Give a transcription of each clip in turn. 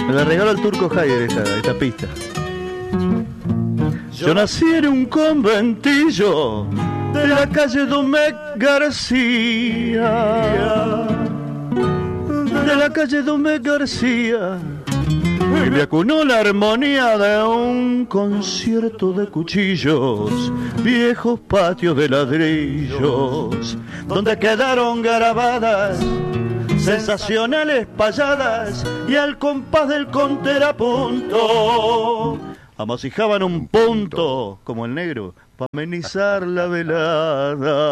Me la regaló el Turco Haider esta pista. Yo nací en un conventillo de la calle Domecq García. De la calle Domecq García. Y me acunó la armonía de un concierto de cuchillos, viejos patios de ladrillos, donde quedaron grabadas sensacionales payadas y al compás del contrapunto amasijaban un punto como el negro para amenizar la velada.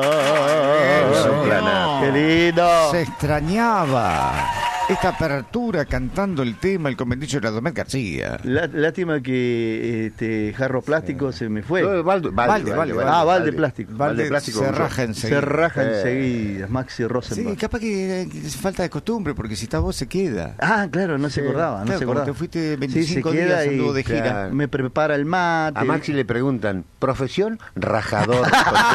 ¡Qué lindo! Se extrañaba esta apertura cantando el tema El conventillo de la Domecq García. Lástima que Jarro Plástico se me fue. Balde Plástico. Balde Plástico se raja enseguida. Maxi Rosenbach. Sí, capaz que es falta de costumbre, porque si estás vos se queda. Ah, claro, no se acordaba. Claro, no se acordaba. Te fuiste 25 sí, días y, anduvo de gira. Claro. Me prepara el mate. A Maxi le preguntan, ¿profesión? Rajador.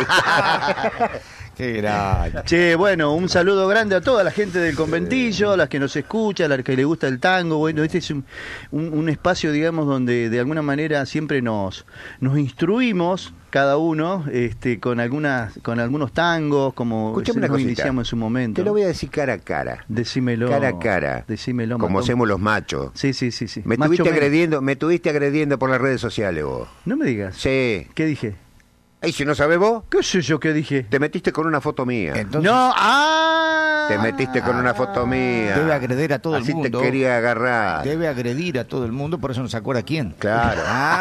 Qué grande. Che, bueno, un saludo grande a toda la gente del conventillo, a las que nos escucha, a las que le gusta el tango. Bueno, este es un espacio, digamos, donde de alguna manera siempre nos instruimos cada uno con algunos tangos, como nos iniciamos en su momento. Te lo voy a decir cara a cara. Decímelo. Cara a cara. Decímelo. Como hacemos los machos. Sí. Me estuviste agrediendo por las redes sociales vos. No me digas. Sí. ¿Qué dije? ¿Y si no sabés vos? ¿Qué sé yo qué dije? Te metiste con una foto mía. Entonces, No, Te metiste con una foto mía. Debe agredir a todo Así el mundo. te quería agarrar. Debe agredir a todo el mundo, por eso no se acuerda quién. Claro.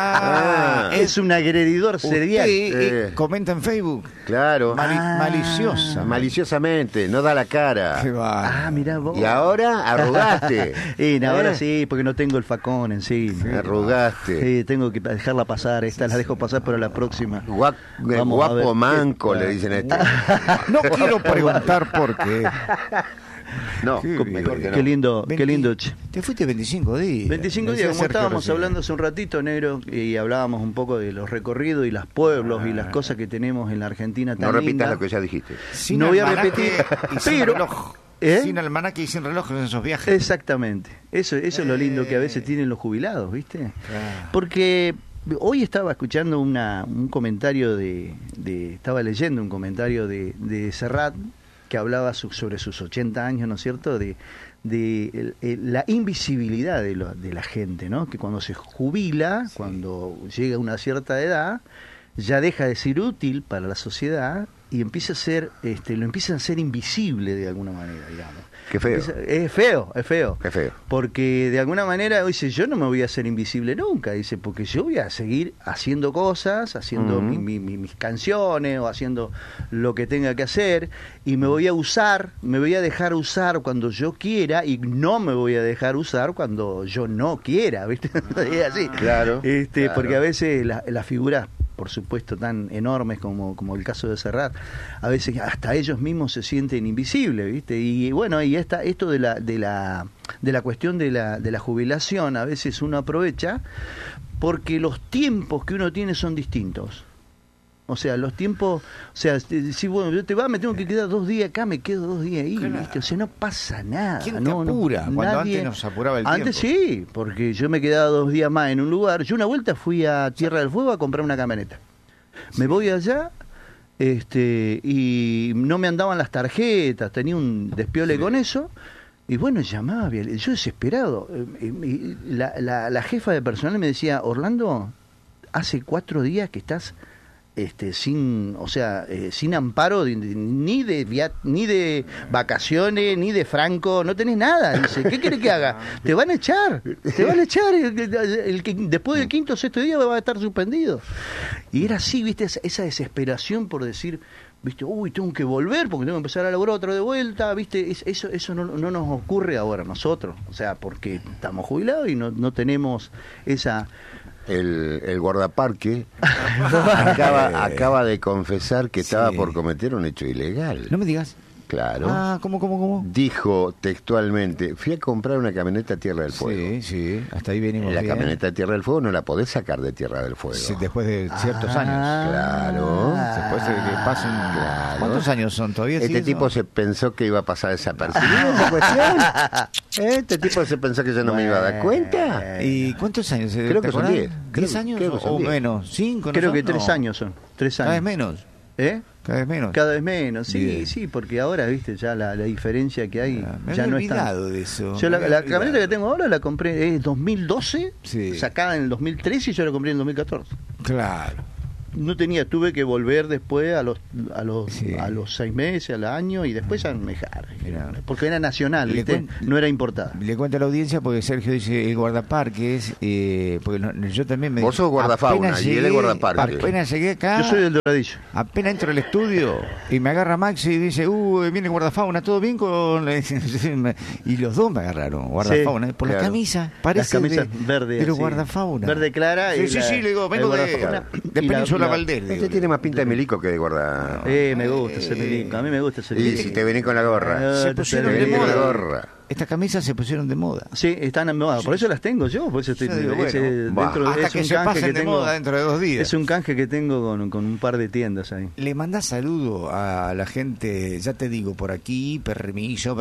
es un agredidor serial. Usted comenta en Facebook. Claro. Maliciosa. Maliciosamente, no da la cara. Qué va. Mirá vos. Y ahora arrugaste. Ahora sí, porque no tengo el facón encima. Arrugaste. Sí, tengo que dejarla pasar. Esta la dejo pasar, pero la próxima. Guapo manco, le dicen a este. No quiero preguntar por qué. No, Qué no. lindo, qué lindo. Che. Te fuiste 25 días. 25 días, como estábamos hablando hace un ratito, negro, y hablábamos un poco de los recorridos y los pueblos y las cosas que tenemos en la Argentina tan No repitas linda. lo que ya dijiste. No voy a repetir, pero reloj. Sin almanaque y sin reloj en esos viajes. Exactamente. Eso es lo lindo que a veces tienen los jubilados, ¿viste? Claro. Porque hoy estaba escuchando un comentario estaba leyendo un comentario de Serrat que hablaba sobre sus 80 años, ¿no es cierto?, de la invisibilidad de la gente, ¿no? Que cuando se jubila, cuando llega a una cierta edad, ya deja de ser útil para la sociedad y empieza a ser, lo empiezan a ser invisible de alguna manera, digamos. Qué feo. Es feo. Qué feo. Porque de alguna manera dice, yo no me voy a hacer invisible nunca, dice, porque yo voy a seguir haciendo cosas, haciendo mis canciones o haciendo lo que tenga que hacer, y me voy a dejar usar cuando yo quiera y no me voy a dejar usar cuando yo no quiera, ¿viste? Es así. Claro. Porque claro. a veces las figuras, por supuesto, tan enormes como el caso de Serrat, a veces hasta ellos mismos se sienten invisibles, ¿viste? Y bueno, y esto de la cuestión de la jubilación, a veces uno aprovecha porque los tiempos que uno tiene son distintos. O sea, los tiempos, si bueno, yo me tengo que quedar 2 días acá, me quedo 2 días ahí, claro. ¿viste? O sea, no pasa nada. ¿Quién te apura? Cuando antes nos apuraba el tiempo. Antes sí, porque yo me quedaba 2 días más en un lugar. Yo una vuelta fui a Tierra del Fuego a comprar una camioneta. Me voy allá, y no me andaban las tarjetas, tenía un despiole con eso. Y bueno, llamaba, yo desesperado. La jefa de personal me decía, Orlando, hace 4 días que estás sin amparo ni de vacaciones, ni de franco, no tenés nada. Dice, ¿qué querés que haga? Te van a echar. Después del 5º o 6º día va a estar suspendido. Y era así, ¿viste? Esa desesperación por decir, ¿viste? Uy, tengo que volver porque tengo que empezar a laburar otra de vuelta, ¿viste? Eso no nos ocurre ahora a nosotros, o sea, porque estamos jubilados y no tenemos esa... El guardaparque acaba de confesar que estaba por cometer un hecho ilegal. No me digas. Claro. Ah, ¿cómo? Dijo textualmente, fui a comprar una camioneta Tierra del Fuego. Sí, hasta ahí venimos La bien. camioneta Tierra del Fuego no la podés sacar de Tierra del Fuego. Sí, después de ciertos años. Claro. Después de que pasen... Claro. ¿Cuántos años son todavía? Este sigue tipo eso? se pensó que iba a pasar desapercibido esa cuestión. Este tipo se pensó que yo no me iba a dar cuenta. ¿Y cuántos años? Creo ¿Te que son acordás? 10. Creo- 10 años creo que son o 10. menos. 5, Creo que 3 años son. 3 Cada vez años. menos. ¿Eh? Cada vez menos. Cada vez menos, sí, Bien. sí, porque ahora, viste, ya la diferencia que hay Me ya había no es tan... olvidado de eso. Yo Me la había camioneta olvidado. que tengo ahora la compré en 2012, Sí. sacada en el 2013 y yo la compré en el 2014. Claro. No tenía, tuve que volver después a los Sí. 6 meses, al año y después ya me dejaron. Mirá. Porque era nacional, Le ¿viste? cuen- No era importada. Le cuento a la audiencia porque Sergio dice el guardaparques, porque yo también me... Vos sos guardafauna apenas y él es guardaparques. Apenas llegué acá, Yo soy del Doradillo. apenas entro al estudio y me agarra Maxi y dice, viene el guardafauna, ¿todo bien con...? Y los dos me agarraron, guardafauna, por la claro. camisa, parece Las camisas de, verdes, de los así. guardafauna. Verde clara Sí, y sí, la- sí, le digo, vengo el de guardafauna. Y la- Península y la- Valdés. le Este digo. tiene más pinta de milico que de guarda. Me gusta ese milico, a mí me gusta ese Y milico. si te venís con la gorra. Se te pusieron Te de venís con la moda. gorra. Estas camisas se pusieron de moda. Sí, están en moda, por eso las tengo yo, por eso estoy Yo digo, ese- bueno, dentro Hasta es que un se canje pasen que de tengo. moda dentro de 2 días. Es un canje que tengo con un par de tiendas ahí. Le mandás saludo a la gente, ya te digo, por aquí, permiso.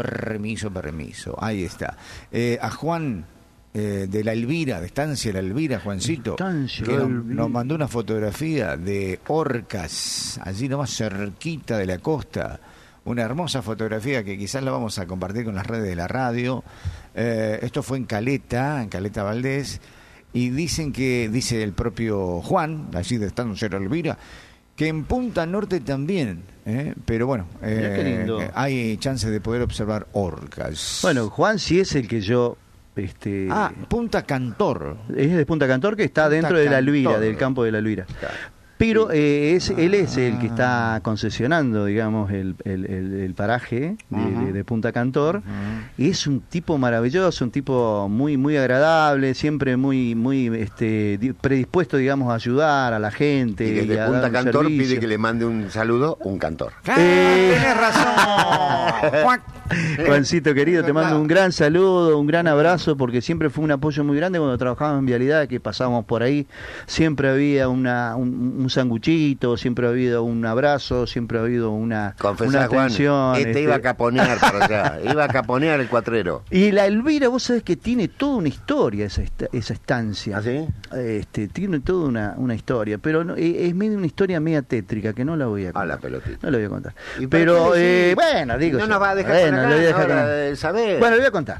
Ahí está. A Juan de la Elvira, de Estancia La Elvira, Juancito, Estancia que La nos, Elvira. nos mandó una fotografía de Orcas, allí nomás cerquita de la costa. Una hermosa fotografía que quizás la vamos a compartir con las redes de la radio. Esto fue en Caleta Valdés. Y dice el propio Juan, allí de Estancia La Elvira, que en Punta Norte también, pero bueno, Mirá qué lindo. hay chances de poder observar orcas. Bueno, Juan sí es el que yo... Punta Cantor. Es de Punta Cantor, que está Punta dentro de la Elvira, Cantor. del campo de la Elvira. Pero él es el que está concesionando, digamos, el paraje de Punta Cantor. Y es un tipo maravilloso, un tipo muy muy agradable, siempre muy predispuesto, digamos, a ayudar a la gente. Y desde a Punta dar un Cantor servicio. pide que le mande un saludo un cantor. Tenés razón. Juan. Juancito querido, te mando un gran saludo, un gran abrazo, porque siempre fue un apoyo muy grande cuando trabajábamos en Vialidad, que pasábamos por ahí, siempre había un sanguchito, siempre ha habido un abrazo, siempre ha habido una Confesá, Juan, atención. iba a caponear para allá, iba a caponear el cuatrero. Y la Elvira, vos sabés que tiene toda una historia esa estancia. ¿Ah, sí? Tiene toda una historia, pero es medio una historia media tétrica, que no la voy a contar. A la pelotita. No la voy a contar. ¿Y para Pero, qué decís? bueno, digo No yo. nos va a dejar Bueno, con la lo voy a gana dejar ahora con- de saber. Bueno, lo voy a contar.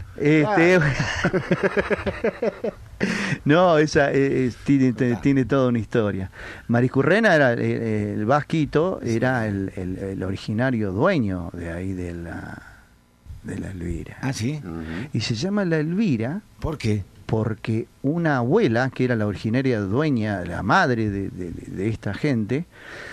No, esa tiene toda una historia. Mariscurrena era el Vasquito, era el originario dueño de ahí de la Elvira. Ah, sí. Y se llama la Elvira ¿Por qué? porque una abuela, que era la originaria dueña, la madre de esta gente,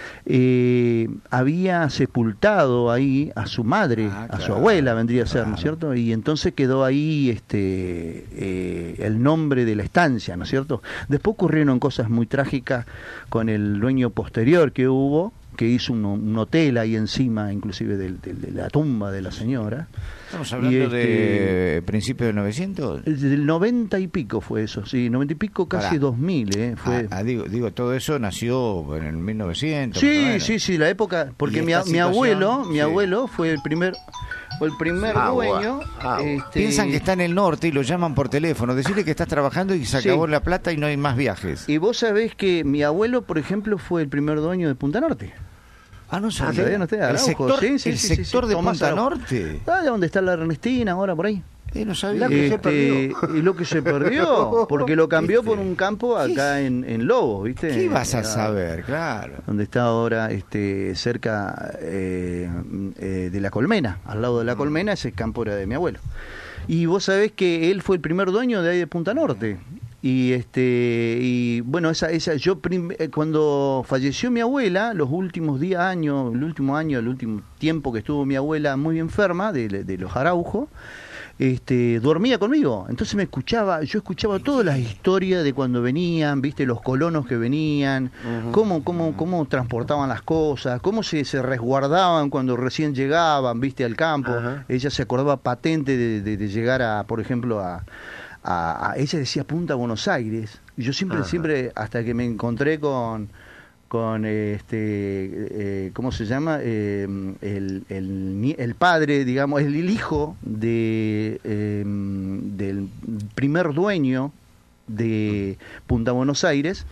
había sepultado ahí a su madre, a su claro, abuela vendría a ser, ¿no claro. es cierto? Y entonces quedó ahí el nombre de la estancia, ¿no es cierto? Después ocurrieron cosas muy trágicas con el dueño posterior que hubo, que hizo un hotel ahí encima, inclusive de la tumba de la señora. Estamos hablando de principios del 900. Del 90 y pico fue eso, sí, 90 y pico, casi Pará. 2000, fue... Digo, todo eso nació en el 1900. más o Sí, menos. sí, la época, porque Y mi esta situación, abuelo fue el primer dueño. Piensan que está en el norte y lo llaman por teléfono. Decirle que estás trabajando y se Sí. acabó la plata y no hay más viajes. Y vos sabés que mi abuelo, por ejemplo, fue el primer dueño de Punta Norte. No sabía. ¿Todavía no está? El Araujo, sector, sí, sí, el sí, sí, sector sí, de Tomás Punta Araujo. Norte. ¿Sabés dónde está la Ernestina ahora por ahí? No sabía. que se perdió. Y lo que se perdió, porque lo cambió por un campo acá en Lobos, ¿viste? ¿Qué vas a Era- saber? Claro. Donde está ahora cerca de la Colmena, al lado de la Colmena, ese campo era de mi abuelo. Y vos sabés que él fue el primer dueño de ahí de Punta Norte. Y bueno, cuando falleció mi abuela, el último tiempo que estuvo mi abuela muy enferma de los Araujo, dormía conmigo. Entonces yo escuchaba todas las historias de cuando venían, viste, los colonos que venían, cómo transportaban las cosas, cómo se resguardaban cuando recién llegaban, viste, al campo. Ella se acordaba patente de llegar por ejemplo, ella decía Punta Buenos Aires. Y yo siempre, hasta que me encontré con ¿cómo se llama? El padre, digamos, el hijo del primer dueño de Punta Buenos Aires,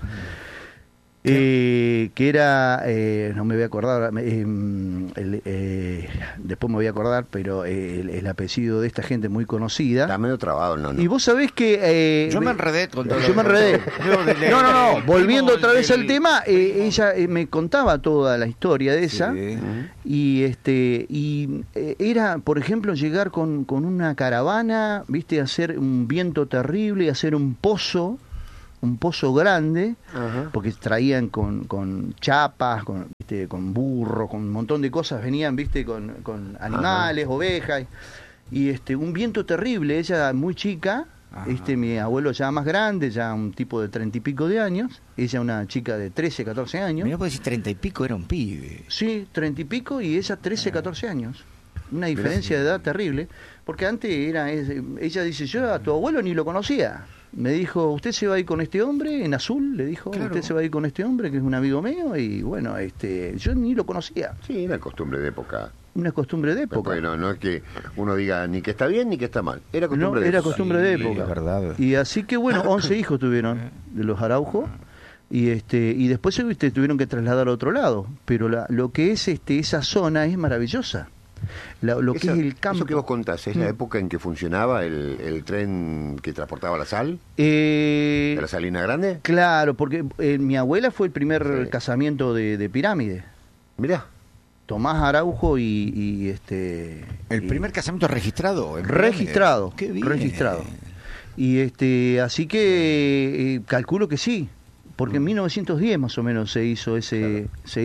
que era, no me voy a acordar, después me voy a acordar, pero el apellido de esta gente muy conocida. Está medio trabado, ¿no? Y vos sabés que... yo me enredé con todo. Yo me enredé. No, volviendo otra vez al tema, ella me contaba toda la historia de esa, y era, por ejemplo, llegar con una caravana, viste, hacer un viento terrible, hacer un pozo grande, porque traían con chapas, con burro, con un montón de cosas, venían, viste, con animales, ovejas, y un viento terrible. Ella muy chica, mi abuelo ya más grande, ya un tipo de 30 y pico de años, ella una chica de 13, 14 años. Mirá, puede decir 30 y pico, era un pibe. Sí, 30 y pico, y ella 13, 14 años. Una diferencia de edad terrible, porque antes ella dice, yo a tu abuelo ni lo conocía. Me dijo, usted se va a ir con este hombre en azul, le dijo, usted se va a ir con este hombre que es un amigo mío, y bueno, yo ni lo conocía. Sí, una costumbre de época. Una costumbre de época. Bueno, no es que uno diga ni que está bien ni que está mal. Era costumbre de época. Era costumbre de época. Es verdad. Y así que bueno, 11 hijos tuvieron de los Araujo, y después tuvieron que trasladar a otro lado. Pero lo que es esa zona es maravillosa. Lo que es el campo. Eso que vos contás, ¿es la época en que funcionaba el tren que transportaba la sal? ¿De la Salina Grande? Claro, porque mi abuela fue el primer casamiento de Pirámide. Mirá. Tomás Araujo y ¿El primer casamiento registrado? Registrado. Qué bien. Registrado. Y así que calculo que sí, porque en 1910 más o menos se hizo ese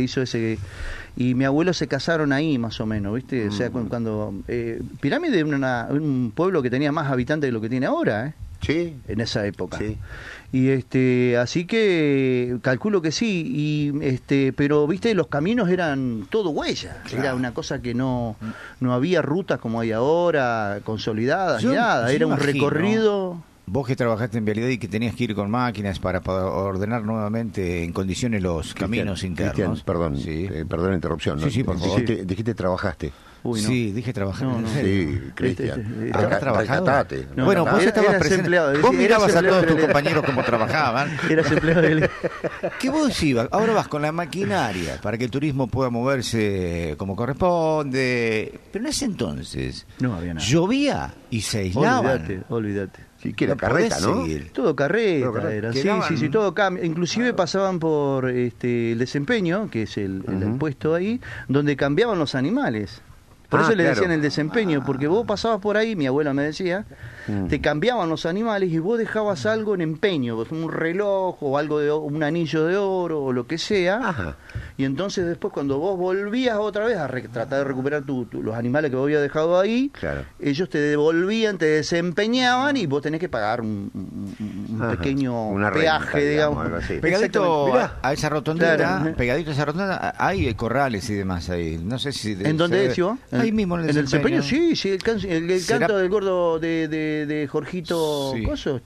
y mi abuelo se casaron ahí más o menos, ¿viste? O sea, cuando Pirámide era un pueblo que tenía más habitantes de lo que tiene ahora, Sí. En esa época. Sí. Y así que calculo que sí, pero viste, los caminos eran todo huella, era una cosa que no había rutas como hay ahora, consolidadas ni nada, era un recorrido. Vos que trabajaste en vialidad y que tenías que ir con máquinas para poder ordenar nuevamente en condiciones los caminos internos. Cristian, perdón, perdón la interrupción. Sí, por favor. Dijiste trabajaste. Uy, no. Sí, dije trabajar. No. Sí, Cristian. ¿Habrás trabajado? Rescatate. Bueno, vos estabas presente. Vos mirabas a todos tus compañeros cómo trabajaban. Eras empleado de... ¿Qué vos ibas? Ahora vas con la maquinaria para que el turismo pueda moverse como corresponde. Pero en ese entonces no había nada. Llovía y se aislaban. Olvídate. Sí, que era carreta, ¿no? Todo carreta era. Sí, todo cambio. Inclusive pasaban por el desempeño, que es el puesto ahí, donde cambiaban los animales. Por eso le decían el desempeño, porque vos pasabas por ahí, mi abuela me decía, te cambiaban los animales y vos dejabas algo en empeño, un reloj o algo un anillo de oro o lo que sea. Y entonces después cuando vos volvías otra vez a tratar de recuperar los animales que vos habías dejado ahí, ellos te devolvían, te desempeñaban y vos tenés que pagar un pequeño peaje, renta, digamos. Pegadito a esa rotonda, pegadito a esa rotonda, hay corrales y demás ahí. No sé si... ¿En dónde es yo? Ahí mismo en el desempeño. Sí, el canto del gordo de Jorgito Coso,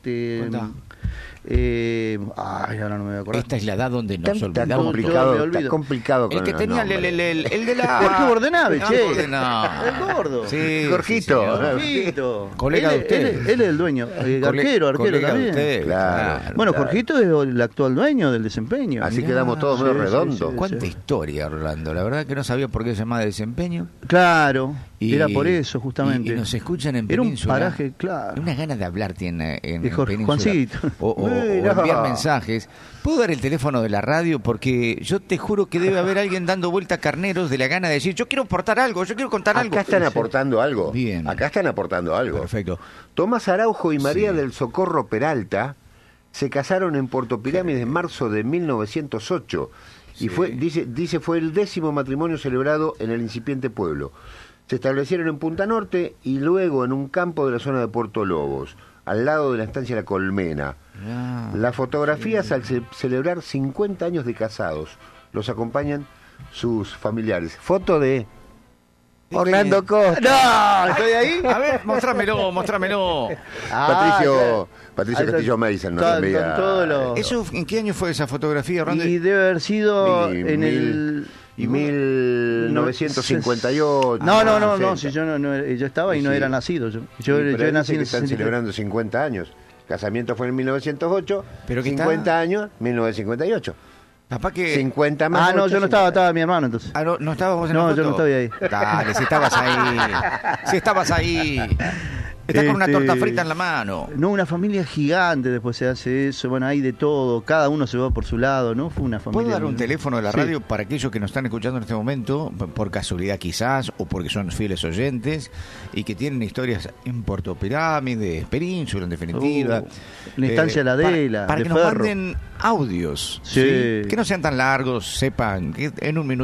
ahora no me voy a acordar. Esta es la edad donde nos olvidamos. Está complicado. El que tenía el de la... Jorge Bordenave, El gordo. Sí, Jorgito. Colega de usted. Él es el dueño. Arquero también. Usted, claro. Bueno, Jorgito es el actual dueño del desempeño. Así quedamos todos muy redondos. Cuánta historia, Orlando. La verdad que no sabía por qué se llamaba desempeño. Claro. Era por eso, justamente. Y nos escuchan en Era Península. Un paraje, claro. Unas ganas de hablar tiene en Península. Juancito. O enviar mensajes. ¿Puedo dar el teléfono de la radio? Porque yo te juro que debe haber alguien dando vuelta a carneros de la gana de decir, yo quiero aportar algo, yo quiero contar algo. Acá están aportando algo. Bien. Acá están aportando algo. Perfecto. Tomás Araujo y María del Socorro Peralta se casaron en Puerto Pirámides en marzo de 1908. Y fue el 10º matrimonio celebrado en el incipiente pueblo. Se establecieron en Punta Norte y luego en un campo de la zona de Puerto Lobos, al lado de la estancia La Colmena. Las fotografías al celebrar 50 años de casados. Los acompañan sus familiares. Foto de Orlando Costa. ¡No! ¿Estoy ahí? A ver, mostrámelo. Patricio Castillo Mason nos envía. ¿Eso en qué año fue esa fotografía, Orlando? Y debe haber sido en el... 1958. No, si yo estaba y no era nacido. Yo nací en el están 63. celebrando 50 años. Casamiento fue en 1908, pero 50 años, 1958. Papá que... 50 más. No, yo no estaba mi hermano entonces. ¿No estabas vos en la No, foto? yo no estaba ahí. Dale, si estabas ahí. Estás con una torta frita en la mano. No, una familia gigante, después se hace eso, bueno, hay de todo, cada uno se va por su lado, ¿no? Fue una familia... ¿Puedo dar un teléfono de la Sí. radio para aquellos que nos están escuchando en este momento, por casualidad quizás, o porque son fieles oyentes, y que tienen historias en Puerto Pirámide, Península, en definitiva? La estancia La Adela, para de que nos Ferro. manden audios, Sí. ¿sí? Que no sean tan largos, sepan que en un minuto